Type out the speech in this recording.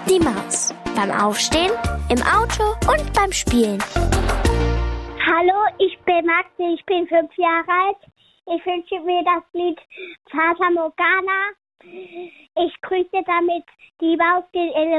Die Maus. Beim Aufstehen, im Auto und beim Spielen. Hallo, ich bin Maxi, ich bin 5 Jahre alt. Ich wünsche mir das Lied Fata Morgana. Ich grüße damit die Maus, den